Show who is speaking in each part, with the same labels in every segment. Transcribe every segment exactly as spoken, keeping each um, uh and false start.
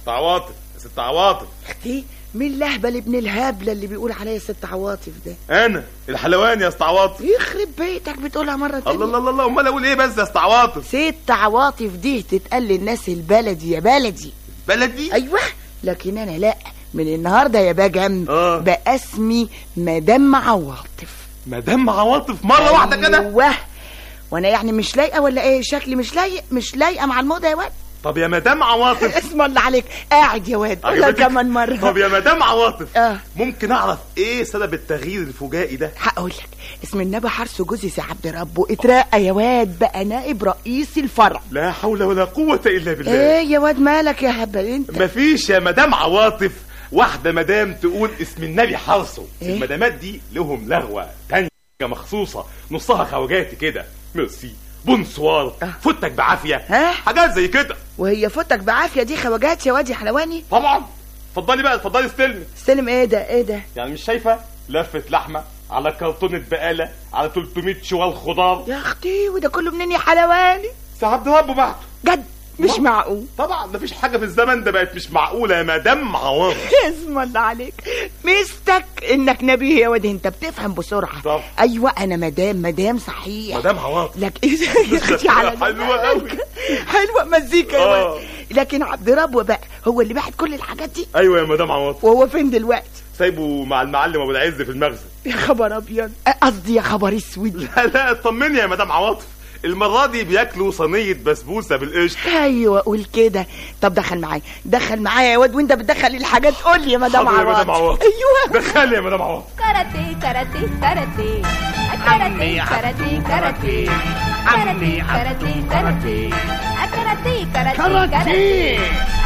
Speaker 1: ست عواطف يا ست عواطف.
Speaker 2: اختي مين اللهبل ابن الهبله اللي بيقول عليا ست عواطف ده؟
Speaker 1: انا الحلواني يا ست عواطف.
Speaker 2: يخرب بيتك بتقولها مره تانية.
Speaker 1: الله الله الله، امال اقول ايه بس يا ست عواطف؟
Speaker 2: ست عواطف دي تتقال للناس البلدي يا بلدي.
Speaker 1: بلدي؟
Speaker 2: ايوه، لكن انا لا، من النهارده يا باجم
Speaker 1: آه.
Speaker 2: بقى اسمي مدام عواطف.
Speaker 1: مدام عواطف مره واحده كده؟
Speaker 2: ايوه، وانا يعني مش لايقه ولا ايه؟ شكلي مش لايق، مش لايقه مع الموضه يا واد.
Speaker 1: طب يا مدام عواطف
Speaker 2: اسم الله عليك، قاعد يا واد ولا كمان مره.
Speaker 1: طب يا مدام عواطف
Speaker 2: آه.
Speaker 1: ممكن اعرف ايه سبب التغيير الفجائي ده؟
Speaker 2: هقول لك، اسم النبي حرس جوزي سي عبد ربه اترقى يا واد، بقى نائب رئيس الفرع.
Speaker 1: لا حول ولا قوه الا بالله.
Speaker 2: ايه يا واد مالك يا هبل انت؟
Speaker 1: مفيش يا مدام عواطف واحده مدام تقول اسم النبي حرسه.
Speaker 2: إيه؟
Speaker 1: المدامات دي لهم لغوه تانية مخصوصه، نصها خواجاتي كده، ميرسي، بونسوار،
Speaker 2: آه.
Speaker 1: فتك بعافيه،
Speaker 2: ها؟
Speaker 1: حاجات زي كده.
Speaker 2: وهي فوتك بعافيه دي خواجات يا واد يا حلواني؟
Speaker 1: طبعا. اتفضلي بقى، اتفضلي استلمي.
Speaker 2: استلم ايه ده؟ ايه ده؟
Speaker 1: يعني مش شايفه لفه لحمه على كرتونه بقاله على ثلاثمية شوال خضار؟
Speaker 2: يا اختي وده كله منين يا حلواني؟
Speaker 1: سي عبد ربه بعته.
Speaker 2: جد مش
Speaker 1: الله.
Speaker 2: معقول.
Speaker 1: طبعا مفيش حاجه في الزمن ده بقت مش معقوله يا مدام عواطف.
Speaker 2: اسم الله عليك، مستك انك نبي يا واد، انت بتفهم بسرعه.
Speaker 1: طب.
Speaker 2: ايوه انا مدام مدام صحيح.
Speaker 1: مدام عواطف.
Speaker 2: لك ايه يا اختي على
Speaker 1: حلوه قوي.
Speaker 2: حلوه مزيكا يا
Speaker 1: آه.
Speaker 2: واد. لكن عبد ربه بقى هو اللي بعت كل الحاجات دي.
Speaker 1: ايوه يا مدام عواطف.
Speaker 2: وهو فين دلوقتي؟
Speaker 1: سايبه مع المعلم ابو العز في المخزن.
Speaker 2: يا خبر ابيض، قصدي يا خبر اسود.
Speaker 1: لا لا اطمني يا مدام عواطف، المره دي بياكلوا صينيه بسبوسه بالقشطه.
Speaker 2: ايوه قول كده. طب دخل معايا، دخل معايا يا واد، وانت بتدخل الحاجات قول لي يا مدام
Speaker 1: حاضر يا مدام
Speaker 2: عواطف.
Speaker 1: عواطف.
Speaker 2: ايوه
Speaker 1: دخلي يا مدام عواطف.
Speaker 3: كاراتيه كاراتيه كاراتيه كاراتيه كاراتيه كاراتيه كاراتيه كاراتيه كاراتيه كاراتيه كاراتيه كاراتيه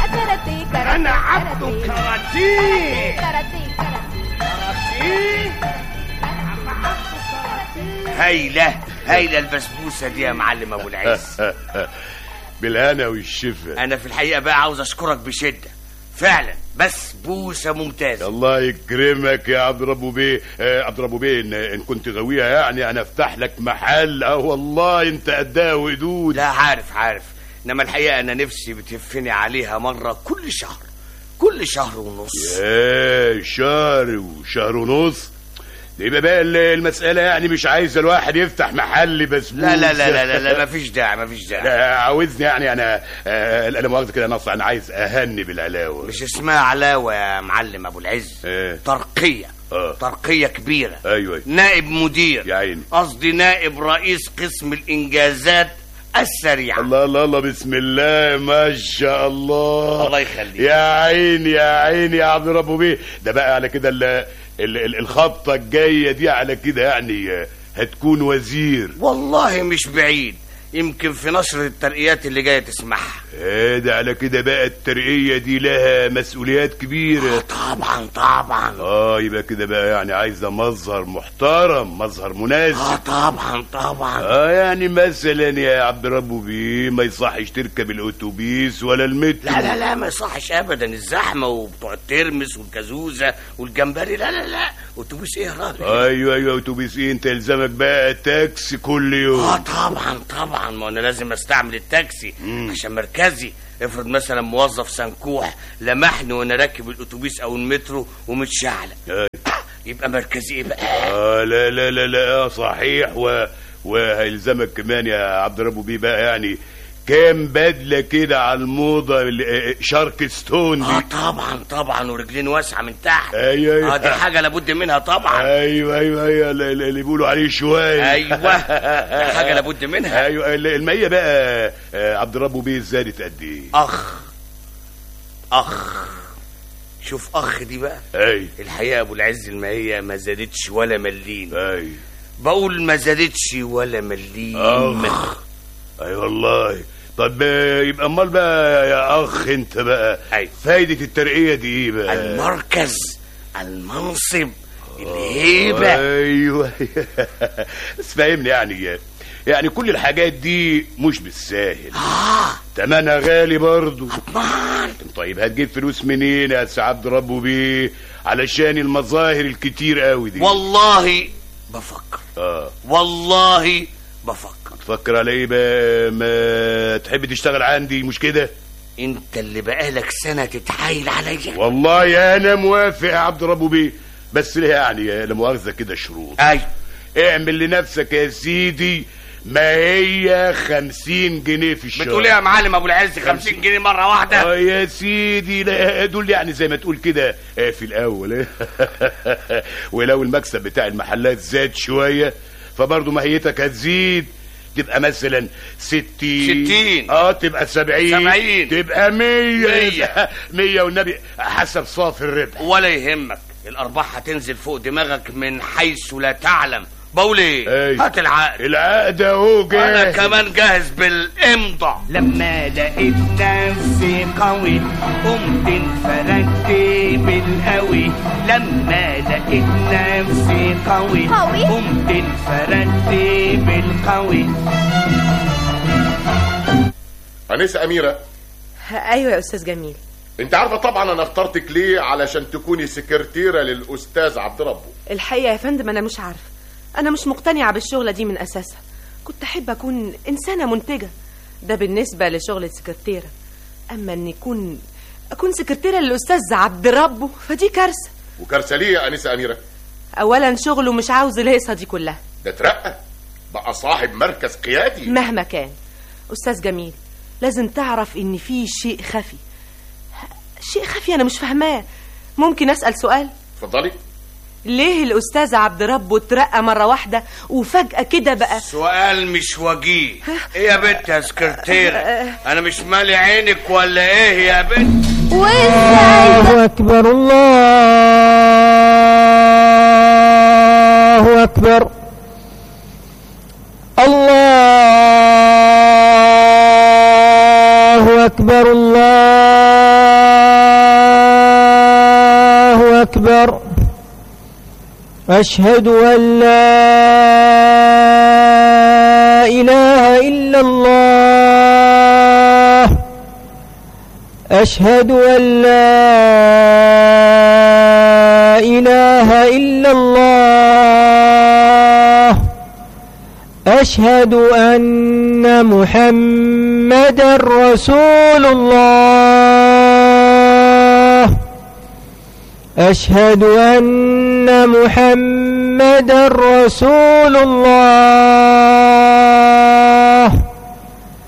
Speaker 3: كاراتيه
Speaker 4: أنا عبد كاراتيه
Speaker 3: كاراتيه
Speaker 4: كاراتيه.
Speaker 5: هايلة هايلة البسبوسة دي يا معلم أبو العز.
Speaker 4: بالهنا والشفا.
Speaker 5: أنا في الحقيقة بقى عاوز أشكرك بشدة، فعلا بسبوسة ممتازة.
Speaker 4: الله يكرمك يا عبد ربو بيه. آه عبد ربو بيه، إن, إن كنت غاويها يعني أنا أفتح لك محل. أه والله أنت قدها وقدود.
Speaker 5: لا عارف عارف، إنما الحقيقة أنا نفسي بتهفني عليها مرة كل شهر، كل شهر ونص.
Speaker 4: يا شهر وشهر ونص؟ يبقى بقى المسألة يعني مش عايزة الواحد يفتح محل بسبوسة.
Speaker 5: لا لا لا لا لا, لا مفيش داعي مفيش داعي.
Speaker 4: لا عاوزني يعني أنا آه لا مؤاخذة كده نص، أنا عايز أهني بالعلاوة.
Speaker 5: مش اسمها علاوة يا معلم أبو العز،
Speaker 4: إيه؟
Speaker 5: ترقية.
Speaker 4: آه.
Speaker 5: ترقية كبيرة.
Speaker 4: أيوة.
Speaker 5: نائب مدير
Speaker 4: يا عيني،
Speaker 5: قصدي نائب رئيس قسم الإنجازات السريعة.
Speaker 4: الله الله الله، بسم الله ما شاء الله.
Speaker 5: الله يخليك.
Speaker 4: يا عيني يا عيني يا عبد ربو بيه. ده بقى على كده ال ال ال الخطة الجاية دي على كده يعني هتكون وزير.
Speaker 5: والله مش بعيد، يمكن في نشر الترقيات اللي جاية تسمعها.
Speaker 4: ايه ده على كده بقى الترقية دي لها مسؤوليات كبيرة.
Speaker 5: آه طبعا طبعا.
Speaker 4: اه يبقى كده بقى يعني عايزة مظهر محترم، مظهر مناسب.
Speaker 5: اه طبعا طبعا.
Speaker 4: اه يعني مثلا يا عبد ربو بيه ما يصحش تركب الاتوبيس ولا المترو.
Speaker 5: لا لا لا ما يصحش ابدا، الزحمه وبتوع الترمس والكازوزه والجمبري، لا لا لا. اتوبيس ايه يا راجل؟
Speaker 4: ايوه ايوه اتوبيس ايه؟ انت يلزمك بقى تاكسي كل يوم.
Speaker 5: اه طبعا طبعا، ما انا لازم استعمل التاكسي مم. عشان مركزي. افرض مثلا موظف سنكوح لمحني وانا راكب الاتوبيس او المترو ومتشعلق، يبقى مركزي ايه بقى؟
Speaker 4: اه لا لا لا لا صحيح. و وهيلزمك كمان يا عبد ربو بيه بقى يعني كام بدله كده على الموضه شارك ستون دي.
Speaker 5: اه طبعا طبعا، ورجلين واسعه من تحت.
Speaker 4: ايوه ايوه
Speaker 5: اه دي حاجه لابد منها طبعا.
Speaker 4: ايوه ايوه ايوه اللي بيقولوا عليه شويه.
Speaker 5: ايوه دي حاجه لابد منها.
Speaker 4: ايوه المية بقى عبد ربو بيه زادت قد ايه؟
Speaker 5: اخ اخ شوف اخ دي بقى.
Speaker 4: اي
Speaker 5: الحقيقه ابو العز المائيه ما زادتش ولا مليم.
Speaker 4: اي
Speaker 5: بقول ما زادتش ولا مليم.
Speaker 4: اخ اي والله. طب يبقى امال بقى يا اخ انت بقى
Speaker 5: أي.
Speaker 4: فايدة الترقية دي ايه بقى؟
Speaker 5: المركز، المنصب، الهيبة.
Speaker 4: ايوه بس فاهمني يعني يعني كل الحاجات دي مش بالساهل.
Speaker 5: اه
Speaker 4: تمنها غالي برضو.
Speaker 5: اطمان.
Speaker 4: طيب هتجيب فلوس منين يا سي عبد ربو بيه علشان المظاهر الكتير قوي دي؟
Speaker 5: والله بفكر.
Speaker 4: اه
Speaker 5: والله بفكر.
Speaker 4: تفكر على ايه بقى؟ ما تحب تشتغل عندي مش كده؟
Speaker 5: انت اللي بقالك سنه تتحايل عليا.
Speaker 4: والله انا موافق يا عبد ربه بيه، بس ليه يعني لا مؤاخذه كده شروط.
Speaker 5: ايوه
Speaker 4: اعمل لنفسك يا سيدي ما هي خمسين جنيه في الشهر.
Speaker 5: بتقول ايه يا معلم ابو العز؟ خمسين جنيه مره واحده؟
Speaker 4: اه يا سيدي، لا دول يعني زي ما تقول كده في الاول. ولو المكسب بتاع المحلات زاد شويه فبرضه ماهيتك هتزيد، تبقى مثلا ستين
Speaker 5: ستين
Speaker 4: اه تبقى سبعين
Speaker 5: سبعين
Speaker 4: تبقى مية
Speaker 5: مية
Speaker 4: مية والنبي حسب صافي الربح.
Speaker 5: ولا يهمك، الارباح هتنزل فوق دماغك من حيث لا تعلم. بقول ايه؟ هات العقد.
Speaker 4: العقد اهو جاهز.
Speaker 5: انا كمان جاهز بالامضى.
Speaker 6: لما لقيت نفسي قوي قمت انفردت بالقوي. لما لقيت نفسي قوي قمت انفردت بالقوي.
Speaker 7: أنسة أميرة.
Speaker 8: ايوه يا استاذ جميل.
Speaker 7: انت عارفه طبعا انا اخترتك ليه، علشان تكوني سكرتيره للاستاذ عبد ربه.
Speaker 8: الحقيقه يا فندم انا مش عارفه، انا مش مقتنعه بالشغله دي من اساسها. كنت احب اكون انسانه منتجه، ده بالنسبه لشغل السكرتيره. اما ان يكون اكون سكرتيره للاستاذ عبد ربه فدي كارثه.
Speaker 7: وكارثه ليه يا انسه اميره؟
Speaker 8: اولا شغله مش عاوز الهيصه دي كلها،
Speaker 7: ده ترقى بقى صاحب مركز قيادي.
Speaker 8: مهما كان استاذ جميل لازم تعرف ان في شيء خفي، شيء خفي انا مش فاهماه. ممكن اسال سؤال؟
Speaker 7: اتفضلي.
Speaker 8: ليه الاستاذ عبد ربه اترقى مره واحده وفجاه كده بقى؟
Speaker 5: سؤال مش وجيه. ايه يا بنت يا سكرتيره؟ انا مش مالي عينك ولا ايه يا بنت؟
Speaker 9: الله اكبر الله اكبر الله اكبر الله اكبر. أشهد أن لا إله إلا الله. أشهد أن لا إله إلا الله. أشهد أن محمدا رسول الله. أشهد أن محمدا رسول الله.